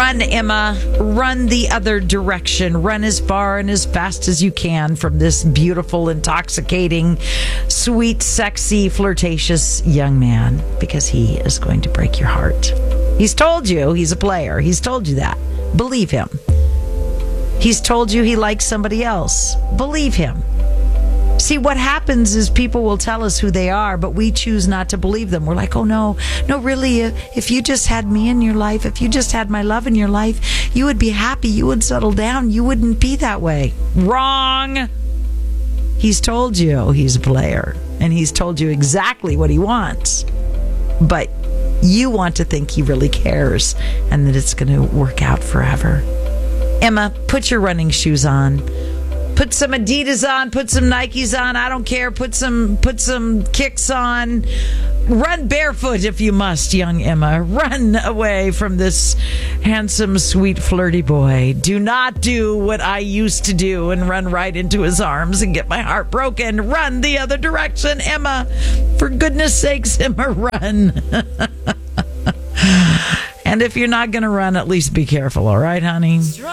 Run, Emma. Run the other direction. Run as far and as fast as you can from this beautiful, intoxicating, sweet, sexy, flirtatious young man, because he is going to break your heart. He's told you he's a player. He's told you that. Believe him. He's told you he likes somebody else. Believe him. See, what happens is people will tell us who they are, but we choose not to believe them. We're like, oh, no, really, if you just had me in your life, if you just had my love in your life, you would be happy, you would settle down, you wouldn't be that way. Wrong. He's told you he's a player, and he's told you exactly what he wants. But you want to think he really cares and that it's going to work out forever. Emma, put your running shoes on. Put some Adidas on, put some Nikes on, I don't care. Put some kicks on. Run barefoot if you must, young Emma. Run away from this handsome, sweet, flirty boy. Do not do what I used to do and run right into his arms and get my heart broken. Run the other direction, Emma. For goodness sakes, Emma, run. And if you're not going to run, at least be careful, all right, honey?